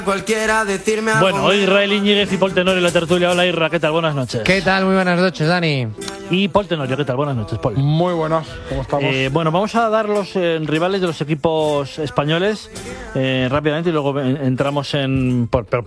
Cualquiera decirme algo. Bueno, hoy Israel Íñiguez y Pol Tenorio en la tertulia. Hola Irra, ¿qué tal? Buenas noches. ¿Qué tal? Muy buenas noches, Dani. Y Pol Tenorio, ¿qué tal? Buenas noches, Pol. Muy buenas, ¿cómo estamos? Bueno, vamos a dar los rivales de los equipos españoles rápidamente y luego entramos en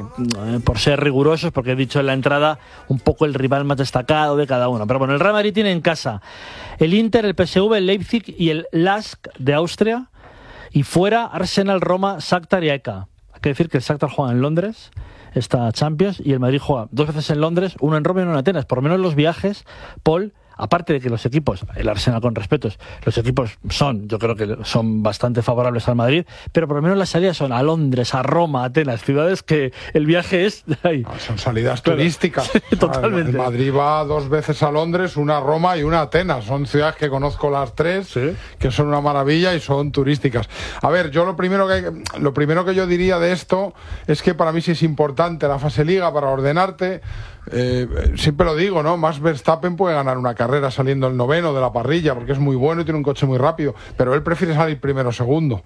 por ser rigurosos, porque he dicho en la entrada un poco el rival más destacado de cada uno. Pero bueno, el Real Madrid tiene en casa el Inter, el PSV, el Leipzig y el LASK de Austria, y fuera Arsenal, Roma, Shakhtar y AEK. Hay que decir que el Shakhtar juega en Londres, esta Champions, y el Madrid juega 2 veces en Londres, uno en Roma y uno en Atenas. Por lo menos los viajes, Paul, aparte de que los equipos, el Arsenal con respetos, los equipos yo creo que son bastante favorables al Madrid, pero por lo menos las salidas son a Londres, a Roma, a Atenas, ciudades que el viaje es ahí. Son salidas turísticas. Sí, totalmente. El Madrid va 2 veces a Londres, una a Roma y una a Atenas. Son ciudades que conozco las 3, sí, que son una maravilla y son turísticas. A ver, yo lo primero que yo diría de esto es que para mí sí es importante la fase Liga para ordenarte. Siempre lo digo, ¿no? Max Verstappen puede ganar una carrera saliendo el 9º de la parrilla porque es muy bueno y tiene un coche muy rápido, pero él prefiere salir primero o segundo.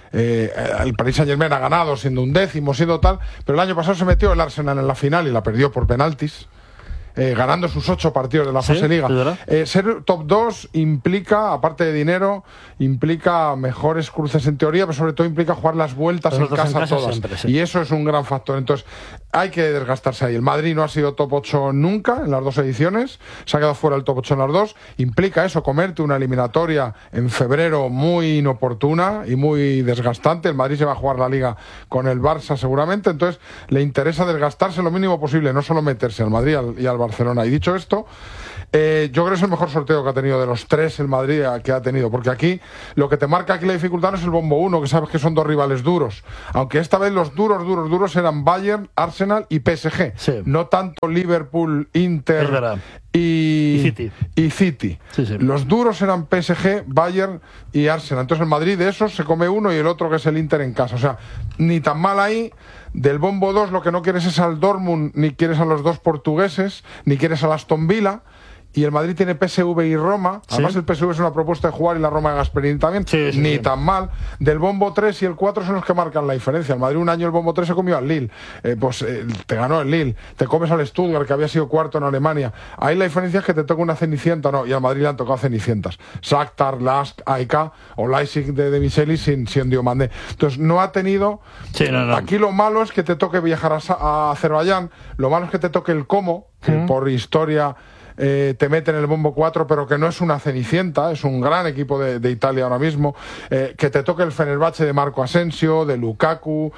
El Paris Saint-Germain ha ganado siendo 11º, siendo tal, pero el año pasado se metió el Arsenal en la final y la perdió por penaltis. Ganando sus 8 partidos de la fase Liga. Ser top 2 implica, aparte de dinero, implica mejores cruces en teoría, pero sobre todo implica jugar las vueltas en casa todas. Siempre, sí. Y eso es un gran factor. Entonces, hay que desgastarse ahí. El Madrid no ha sido top 8 nunca en las 2 ediciones, se ha quedado fuera del top 8 en las 2. Implica eso, comerte una eliminatoria en febrero muy inoportuna y muy desgastante. El Madrid se va a jugar la Liga con el Barça seguramente, entonces le interesa desgastarse lo mínimo posible, no solo meterse al Madrid y al Barcelona. Y dicho esto, yo creo que es el mejor sorteo que ha tenido de los 3 el Madrid que ha tenido, porque aquí lo que te marca aquí la dificultad no es el bombo 1, que sabes que son 2 rivales duros, aunque esta vez los duros eran Bayern, Arsenal y PSG, sí, no tanto Liverpool, Inter y City. Sí, sí. Los duros eran PSG, Bayern y Arsenal. Entonces el Madrid de esos se come uno y el otro que es el Inter en casa. O sea, ni tan mal ahí. Del bombo 2 lo que no quieres es al Dortmund, ni quieres a los 2 portugueses, ni quieres al Aston Villa. Y el Madrid tiene PSV y Roma. Además, sí, el PSV es una propuesta de jugar y la Roma de Gasperini también. Sí, sí, ni tan mal. Del bombo 3 y el 4 son los que marcan la diferencia. El Madrid un año el bombo 3 se comió al Lille. Te ganó el Lille. Te comes al Stuttgart, que había sido 4º en Alemania. Ahí la diferencia es que te toca una cenicienta, no. Y al Madrid le han tocado cenicientas. Shakhtar, LASK, AEK o Leipzig de Michelis sin Diomandé. Entonces, no ha tenido... Sí, no. Aquí lo malo es que te toque viajar a Azerbaiyán. Lo malo es que te toque el Como, que por historia... te mete en el bombo 4, pero que no es una cenicienta, es un gran equipo de Italia ahora mismo, que te toque el Fenerbahce de Marco Asensio, de Lukaku,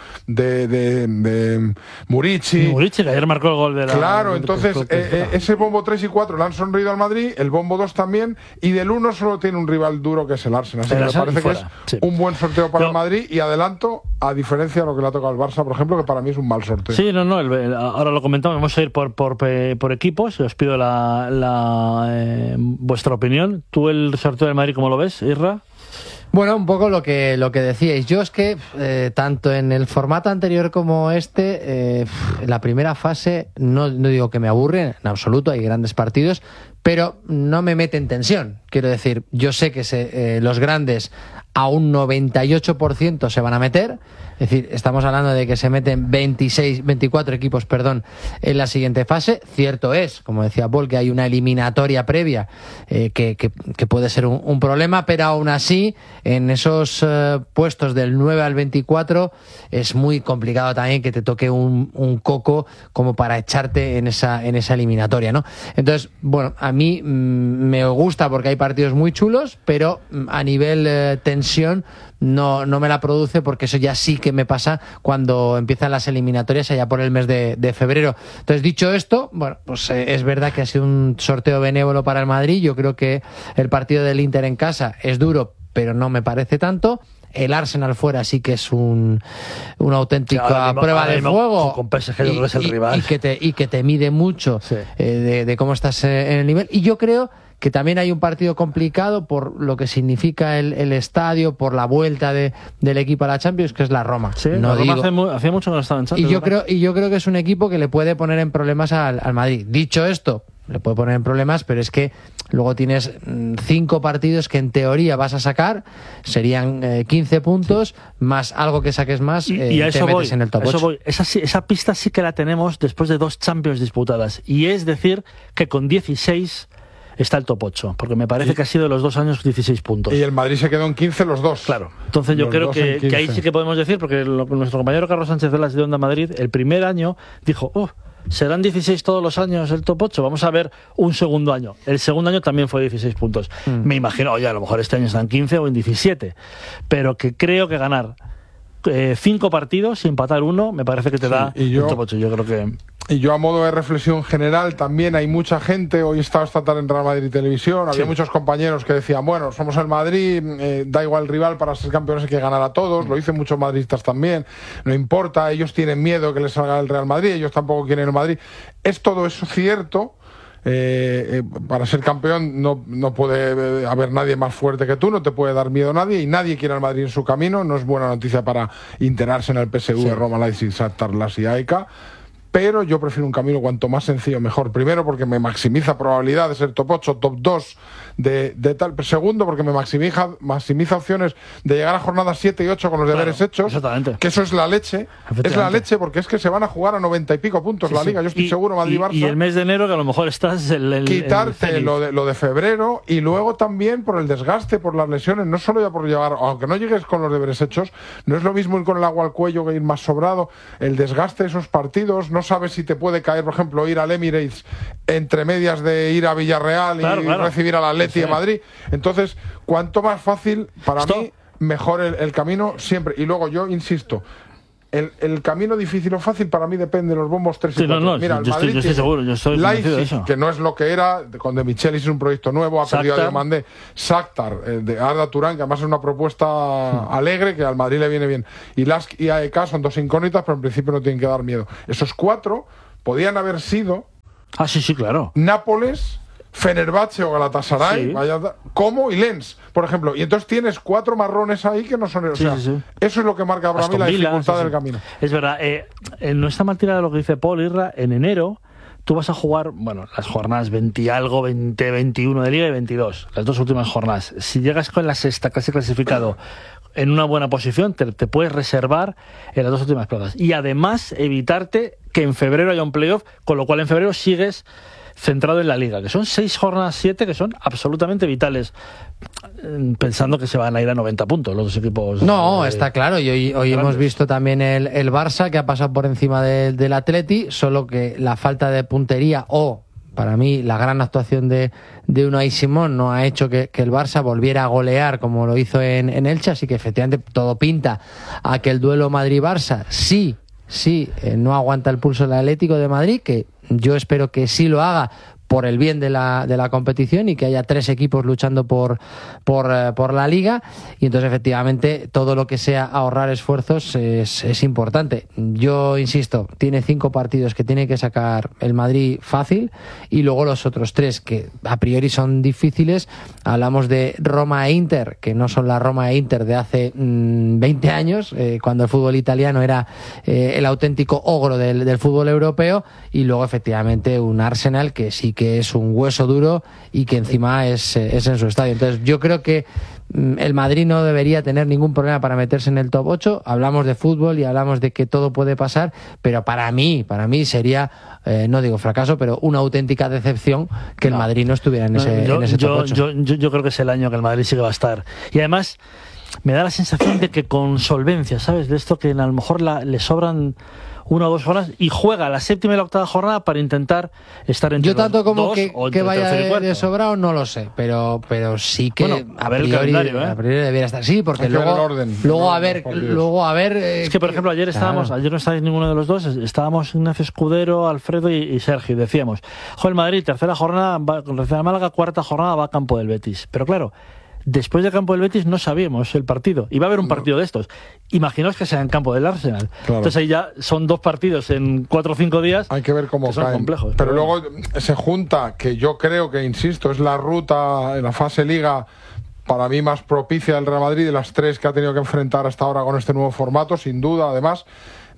de Murici, que ayer marcó el gol de la... Claro, entonces ese bombo 3 y 4 le han sonreído al Madrid, el bombo 2 también, y del 1 solo tiene un rival duro que es el Arsenal, así que me parece que es un buen sorteo para el Madrid, y adelanto, a diferencia de lo que le ha tocado al Barça, por ejemplo, que para mí es un mal sorteo. Sí, ahora lo comentamos, vamos a ir por equipos, os pido vuestra opinión. ¿Tú el sorteo del Madrid cómo lo ves, Irra? Bueno, un poco lo que decíais. Yo es que tanto en el formato anterior como en la primera fase no digo que me aburre en absoluto, hay grandes partidos, pero no me mete en tensión. Quiero decir, yo sé que los grandes a un 98% se van a meter. Es decir, estamos hablando de que se meten 24 equipos, en la siguiente fase. Cierto es, como decía Paul, que hay una eliminatoria previa que puede ser un problema, pero aún así, en esos puestos del 9 al 24 es muy complicado también que te toque un coco como para echarte en esa eliminatoria, ¿no? Entonces, bueno, a mí me gusta porque hay partidos muy chulos, pero a nivel tensión no me la produce, porque eso ya sí que me pasa cuando empiezan las eliminatorias allá por el mes de febrero. Entonces, dicho esto, bueno, pues es verdad que ha sido un sorteo benévolo para el Madrid. Yo creo que el partido del Inter en casa es duro, pero no me parece tanto. El Arsenal fuera sí que es una auténtica prueba de fuego, con PSG es el rival, y que te mide mucho, sí, de cómo estás en el nivel. Y yo creo que también hay un partido complicado por lo que significa el estadio, por la vuelta del equipo a la Champions, que es la Roma. Sí, la Roma hacía mucho que no estaba en Champions. Y yo creo que es un equipo que le puede poner en problemas al Madrid. Dicho esto, le puede poner en problemas, pero es que luego tienes 5 partidos que en teoría vas a sacar, serían 15 puntos, más algo que saques más, y a eso te metes voy, en el top 8. Esa pista sí que la tenemos después de 2 Champions disputadas, y es decir que con 16 está el top 8, porque me parece que ha sido los 2 años 16 puntos. Y el Madrid se quedó en 15 los 2. Claro, entonces yo creo que ahí sí que podemos decir, porque nuestro compañero Carlos Sánchez Velas de Onda Madrid, el primer año dijo, ¿serán 16 todos los años el top 8? Vamos a ver un segundo año. El segundo año también fue 16 puntos. Me imagino, oye, a lo mejor este año están 15 o en 17, pero que creo que ganar 5 partidos y empatar 1 me parece que te da el top 8. Yo creo que... Y yo, a modo de reflexión general, también hay mucha gente, hoy estaba esta tarde en Real Madrid Televisión, había muchos compañeros que decían, bueno, somos el Madrid, da igual el rival, para ser campeones hay que ganar a todos, lo dicen muchos madridistas también, no importa, ellos tienen miedo que les salga el Real Madrid, ellos tampoco quieren el Madrid. Es todo eso cierto. Para ser campeón no puede haber nadie más fuerte que tú, no te puede dar miedo nadie, y nadie quiere al Madrid en su camino. No es buena noticia para integrarse en el PSV, Roma, Leipzig, Shakhtar, Lazio y AEK. Pero yo prefiero un camino cuanto más sencillo mejor. Primero, porque me maximiza probabilidad de ser top 8, top 2 de tal. Segundo, porque me maximiza opciones de llegar a jornadas 7 y 8 con los deberes hechos. Exactamente. Que eso es la leche. Es la leche, porque es que se van a jugar a 90 y pico puntos la Liga. Yo estoy seguro, Madrid-Barça. Y el mes de enero, que a lo mejor estás quitarte lo de febrero, y luego también por el desgaste, por las lesiones. No solo ya por llevar, aunque no llegues con los deberes hechos, no es lo mismo ir con el agua al cuello que ir más sobrado. El desgaste de esos partidos, no sabes si te puede caer, por ejemplo, ir al Emirates entre medias de ir a Villarreal y recibir al Atleti de Madrid. Entonces, cuanto más fácil, para mí, mejor el camino siempre. Y luego yo insisto, el camino difícil o fácil para mí depende de los bombos 3 y 4. Mira, el Madrid yo estoy seguro, yo estoy convencido de eso. Que no es lo que era, con De Michelis es un proyecto nuevo, ha perdido a Diomandé. Shakhtar, de Arda Turán, que además es una propuesta alegre, que al Madrid le viene bien. Y Lask y AEK son 2 incógnitas, pero en principio no tienen que dar miedo. Esos 4 podían haber sido sí, claro. Nápoles, Fenerbahce o Galatasaray, Como y Lens, por ejemplo. Y entonces tienes 4 marrones ahí que no son... Eso es lo que marca para mí la dificultad del camino. Es verdad. No está mal tirado lo que dice Paul, Irra. En enero tú vas a jugar, las jornadas 20 y algo, 20, 21 de Liga y 22, las 2 últimas jornadas. Si llegas con la sexta casi clasificado en una buena posición, te puedes reservar en las 2 últimas plazas. Y además evitarte que en febrero haya un playoff, con lo cual en febrero sigues centrado en la Liga, que son 6 jornadas 7 que son absolutamente vitales, pensando que se van a ir a 90 puntos los 2 equipos. No, está claro, y hoy hemos visto también el Barça, que ha pasado por encima del Atleti, solo que la falta de puntería para mí la gran actuación de Unai Simón no ha hecho que el Barça volviera a golear como lo hizo en Elche, así que efectivamente todo pinta a que el duelo Madrid-Barça no aguanta el pulso del Atlético de Madrid, que yo espero que sí lo haga por el bien de la competición y que haya 3 equipos luchando por la Liga, y entonces efectivamente todo lo que sea ahorrar esfuerzos es importante. Yo insisto, tiene 5 partidos que tiene que sacar el Madrid fácil, y luego los otros 3 que a priori son difíciles. Hablamos de Roma e Inter, que no son la Roma e Inter de hace 20 años, cuando el fútbol italiano era el auténtico ogro del fútbol europeo, y luego efectivamente un Arsenal que sí que es un hueso duro y que encima es en su estadio. Entonces yo creo que el Madrid no debería tener ningún problema para meterse en el top 8. Hablamos de fútbol y hablamos de que todo puede pasar, pero para mí sería, no digo fracaso, pero una auténtica decepción que el Madrid no estuviera en ese top 8. Yo creo que es el año que el Madrid sí que va a estar. Y además me da la sensación de que con solvencia, ¿sabes? De esto que a lo mejor le sobran 1 o 2 jornadas y juega la 7ª y la 8ª jornada para intentar estar entre yo tanto como 2 que vaya de sobrado no lo sé, pero sí que a ver el calendario, a priori debería estar, sí, porque luego a ver es que por ejemplo ayer no estáis ninguno de los dos, estábamos Ignacio Escudero, Alfredo y Sergio, y decíamos, el Madrid 3ª jornada va con Real Málaga, 4ª jornada va a campo del Betis, pero claro, después del campo del Betis no sabíamos el partido. Iba a haber un partido de estos. Imaginaos que sea en campo del Arsenal. Claro. Entonces ahí ya son 2 partidos en 4 o 5 días. Hay que ver cómo que son caen. Complejos. Pero luego se junta, que yo creo que, insisto, es la ruta en la fase Liga para mí más propicia del Real Madrid, de las 3 que ha tenido que enfrentar hasta ahora con este nuevo formato, sin duda. Además,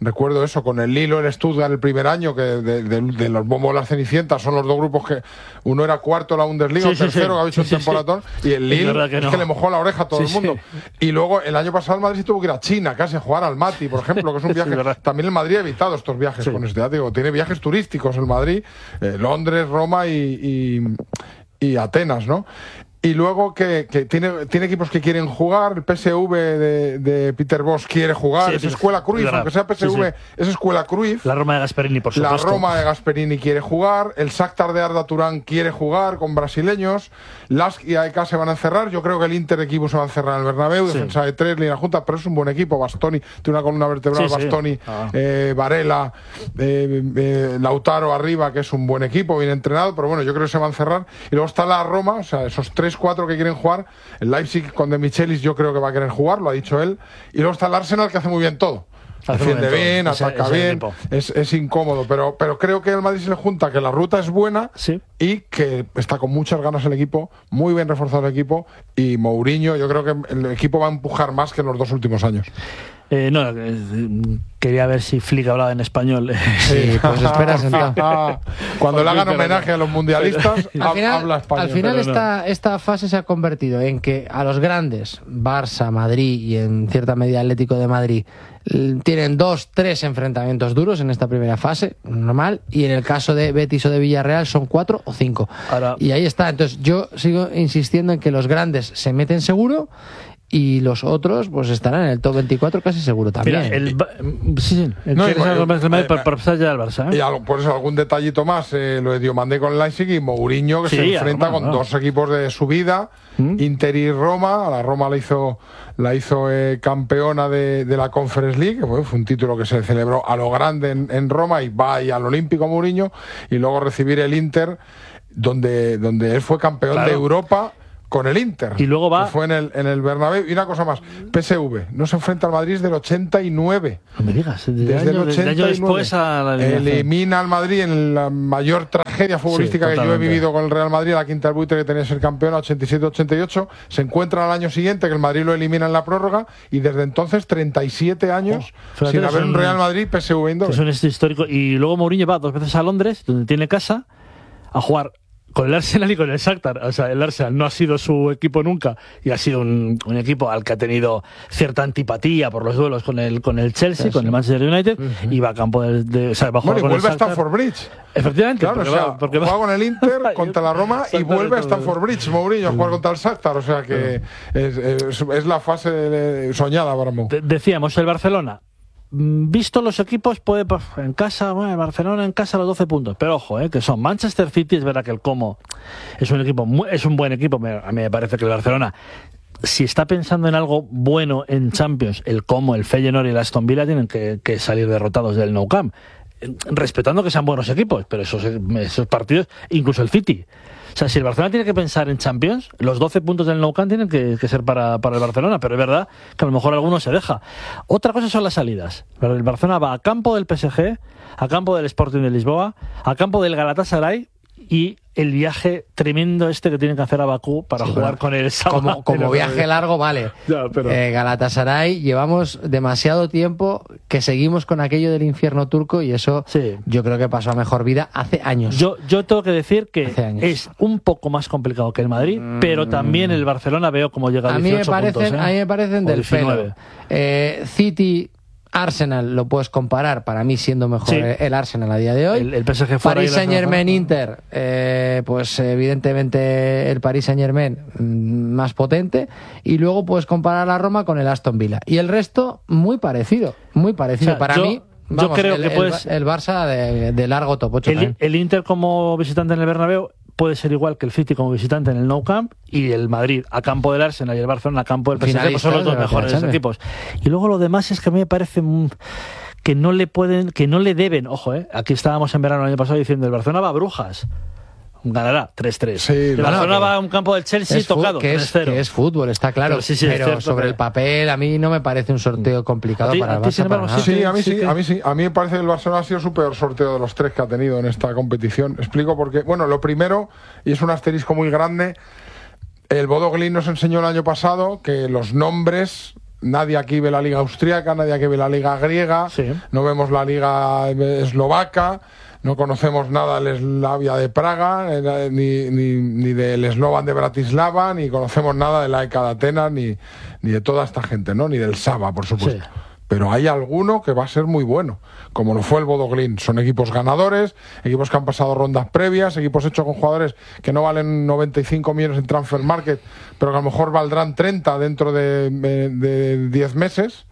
Recuerdo eso, con el Lilo, el Stuttgart el primer año, que de los bombos las Cenicientas son los dos grupos que uno era cuarto en la Bundesliga, el tercero que ha hecho un temporadón, y el Lille es que le mojó la oreja a todo el mundo. Y luego el año pasado el Madrid sí tuvo que ir a China casi a jugar al Mati, por ejemplo, que es un viaje. También el Madrid ha evitado estos viajes con este, digo, tiene viajes turísticos el Madrid, Londres, Roma y Atenas, ¿no? Y luego que tiene equipos que quieren jugar. El PSV de Peter Bosz quiere jugar. Es escuela Cruyff, aunque sea PSV, es escuela Cruyff. La Roma de Gasperini, por supuesto. La Roma de Gasperini quiere jugar. El Shakhtar de Arda Turán quiere jugar con brasileños. Lask y AEK se van a encerrar. Yo creo que el Inter equipo se va a encerrar en el Bernabéu. Defensa de 3, línea junta, pero es un buen equipo. Bastoni, tiene una columna vertebral. Bastoni, Varela, Lautaro arriba, que es un buen equipo, bien entrenado. Pero bueno, yo creo que se va a encerrar. Y luego está la Roma, o sea, esos 3-4 que quieren jugar. El Leipzig con De Michelis yo creo que va a querer jugar, lo ha dicho él. Y luego está el Arsenal, que hace muy bien todo. Defiende bien, ataca bien, es incómodo, pero creo que al Madrid se le junta que la ruta es buena y que está con muchas ganas el equipo, muy bien reforzado el equipo, y Mourinho, yo creo que el equipo va a empujar más que en los 2 últimos años. Quería ver si Flick hablaba en español. Sí, pues espera sentado. Cuando le hagan homenaje a los mundialistas, habla español. Al final esta fase se ha convertido en que a los grandes, Barça, Madrid y en cierta medida Atlético de Madrid, tienen 2-3 enfrentamientos duros en esta primera fase, normal, y en el caso de Betis o de Villarreal son 4 o 5. Y ahí está. Entonces yo sigo insistiendo en que los grandes se meten seguro y los otros pues estarán en el top 24 casi seguro también. Por eso algún detallito más, lo de Diomandé con el Leipzig y Mourinho, que se enfrenta con dos equipos de su vida, Inter y Roma. A la Roma la hizo campeona de la Conference League, que fue un título que se celebró a lo grande en Roma, y va ahí al Olímpico Mourinho, y luego recibir el Inter, donde él fue campeón de Europa con el Inter. Y luego va... Fue en el Bernabéu. Y una cosa más, PSV no se enfrenta al Madrid desde el 89. No me digas, desde el 89. Año después a la elimina al Madrid en la mayor tragedia futbolística que yo he vivido con el Real Madrid, la quinta del buitre que tenía que ser campeón, 87-88. Se encuentra al año siguiente que el Madrid lo elimina en la prórroga, y desde entonces 37 años sin haber un Real Madrid PSV Eindhoven. Es un histórico. Y luego Mourinho va 2 veces a Londres, donde tiene casa, a jugar con el Arsenal y con el Shakhtar. O sea, el Arsenal no ha sido su equipo nunca, y ha sido un equipo al que ha tenido cierta antipatía por los duelos con el Chelsea, con el Manchester United, y va a campo de o sea, va a jugar con vuelve el a Stamford Bridge. Efectivamente, claro, porque juega con el Inter contra la Roma y vuelve a Stamford Bridge Mourinho a jugar contra el Shakhtar. O sea que es la fase soñada para Mou. Decíamos, el Barcelona, visto los equipos, puede en casa, el Barcelona en casa los 12 puntos, pero ojo, que son Manchester City. Es verdad que el Como es un buen equipo. A mí me parece que el Barcelona, si está pensando en algo bueno en Champions, el Como, el Feyenoord y el Aston Villa tienen que salir derrotados del Nou Camp, respetando que sean buenos equipos, pero esos partidos, incluso el City. O sea, si el Barcelona tiene que pensar en Champions, los 12 puntos del Nou Camp tienen que ser para el Barcelona, pero es verdad que a lo mejor alguno se deja. Otra cosa son las salidas. El Barcelona va a campo del PSG, a campo del Sporting de Lisboa, a campo del Galatasaray, y el viaje tremendo que tienen que hacer a Bakú para jugar con el Sabah. Como viaje largo, vale. Ya, pero... Galatasaray, llevamos demasiado tiempo que seguimos con aquello del infierno turco, y eso yo creo que pasó a mejor vida hace años. Yo tengo que decir que es un poco más complicado que el Madrid, pero también el Barcelona veo como llega a 18 puntos. A mí me parecen del pelo. City... Arsenal lo puedes comparar, para mí siendo mejor el Arsenal a día de hoy. El PSG fuera. Paris Saint-Germain Inter, pues evidentemente el Paris Saint-Germain más potente, y luego puedes comparar a la Roma con el Aston Villa, y el resto muy parecido. O sea, para mí, vamos, yo creo que el Barça de largo top 8. El Inter como visitante en el Bernabéu puede ser igual que el City como visitante en el Nou Camp, y el Madrid a campo del Arsenal y el Barcelona a campo del PSG, pues son los dos mejores equipos. Y luego lo demás es que a mí me parece que no le deben, ojo, aquí estábamos en verano el año pasado diciendo el Barcelona va a Brujas, ganará 3-3. Sí, el Barcelona va a un campo del Chelsea tocado, 3-0. Que es fútbol, está claro. Pero sobre el papel, a mí no me parece un sorteo complicado para el Barça. A mí me parece que el Barcelona ha sido su peor sorteo de los 3 que ha tenido en esta competición. Explico por qué. Bueno, lo primero, y es un asterisco muy grande, el Bodo Glimt nos enseñó el año pasado que los nombres nadie aquí ve la liga austríaca, nadie aquí ve la liga griega, no vemos la liga eslovaca, no conocemos nada del Slavia de Praga, ni del Slovan de Bratislava, ni conocemos nada de la ECA de Atenas, ni de toda esta gente, ¿no? Ni del Saba, por supuesto. Pero hay alguno que va a ser muy bueno, como lo fue el Bodo Glimt. Son equipos ganadores, equipos que han pasado rondas previas, equipos hechos con jugadores que no valen 95 millones en Transfer Market, pero que a lo mejor valdrán 30 dentro de 10 meses,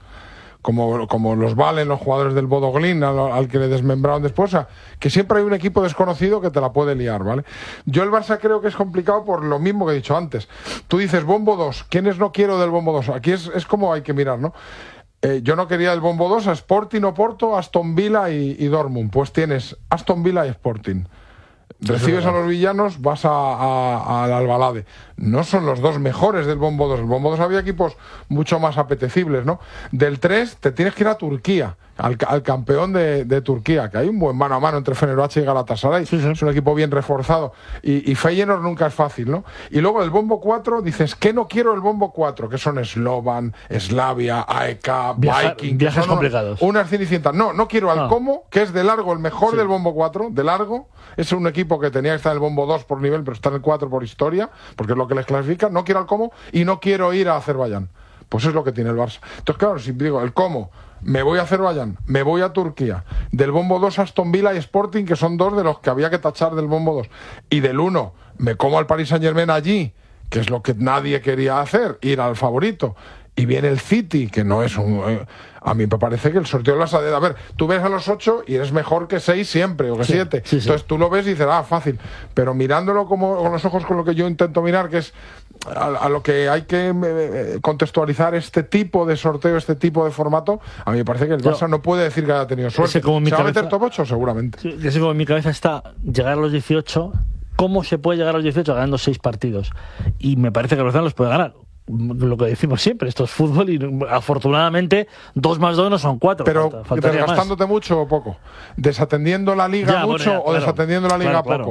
como los valen los jugadores del Bodo Glimt al que le desmembraron después. O sea, que siempre hay un equipo desconocido que te la puede liar, ¿vale? Yo el Barça creo que es complicado por lo mismo que he dicho antes. Tú dices Bombo 2, ¿quiénes no quiero del Bombo 2? Aquí es como hay que mirar, ¿no? Yo no quería el Bombo 2 a Sporting, Oporto, Aston Villa y Dortmund. Pues tienes Aston Villa y Sporting. Recibes a los villanos, vas al Albalade. No son los dos mejores del Bombo 2. El Bombo 2 había equipos mucho más apetecibles, ¿no? Del 3 te tienes que ir a Turquía, al campeón de Turquía, que hay un buen mano a mano entre Fenerbahce y Galatasaray. Es un equipo bien reforzado. Y Feyenoord nunca es fácil, ¿no? Y luego el Bombo 4, dices, ¿qué no quiero el Bombo 4? Que son Slovan, Slavia, AEK, Viking. Viajes complicados. Unas cenicientas. No quiero al Como, que es de largo el mejor del Bombo 4, de largo. Es un equipo que tenía que estar en el Bombo 2 por nivel, pero está en el 4 por historia, porque es lo que les clasifica. No quiero al Como y no quiero ir a Azerbaiyán. Pues es lo que tiene el Barça. Entonces, claro, si digo el Como, me voy a Azerbaiyán, me voy a Turquía, del Bombo 2 Aston Villa y Sporting, que son dos de los que había que tachar del Bombo 2, y del 1 me como al Paris Saint-Germain allí, que es lo que nadie quería hacer, ir al favorito, y viene el City, que no es un... a mí me parece que el sorteo de las... A ver, tú ves a los 8 y eres mejor que 6 siempre, o que 7. Entonces tú lo ves y dices, fácil. Pero mirándolo como con los ojos con lo que yo intento mirar, que es a lo que hay que contextualizar este tipo de sorteo, este tipo de formato, a mí me parece que el Barça no puede decir que haya tenido suerte. ¿Se va a meter top 8? Seguramente. Sí, ese como en mi cabeza está llegar a los 18. ¿Cómo se puede llegar a los 18 ganando 6 partidos? Y me parece que el Barça los puede ganar. Lo que decimos siempre, esto es fútbol y afortunadamente 2 más 2 no son 4. Pero desgastándote mucho o poco, desatendiendo la liga mucho o desatendiendo la liga poco.